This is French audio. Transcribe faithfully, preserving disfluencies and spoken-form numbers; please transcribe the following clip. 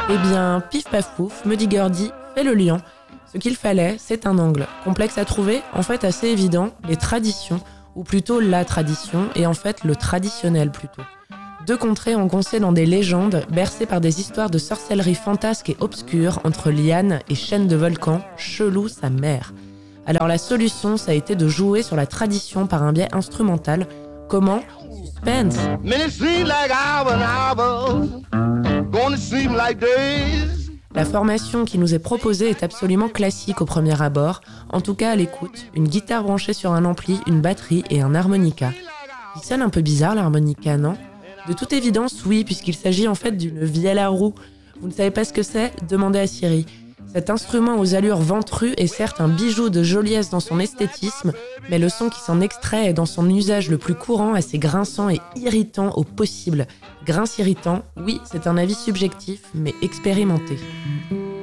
Eh bien, pif paf pouf, me dit Gordy, fais le lien. Ce qu'il fallait, c'est un angle. Complexe à trouver, en fait assez évident, les traditions, ou plutôt la tradition, et en fait le traditionnel plutôt. Deux contrées engoncées dans des légendes, bercées par des histoires de sorcellerie fantasques et obscures entre lianes et chaînes de volcans, chelou sa mère. Alors la solution, ça a été de jouer sur la tradition par un biais instrumental. Comment ? Suspense. La formation qui nous est proposée est absolument classique au premier abord, en tout cas à l'écoute, une guitare branchée sur un ampli, une batterie et un harmonica. Il sonne un peu bizarre l'harmonica, non ? De toute évidence, oui, puisqu'il s'agit en fait d'une vielle à roue. Vous ne savez pas ce que c'est ? Demandez à Siri. Cet instrument aux allures ventrues est certes un bijou de joliesse dans son esthétisme, mais le son qui s'en extrait est dans son usage le plus courant, assez grinçant et irritant au possible. Grince irritant, oui, c'est un avis subjectif, mais expérimenté.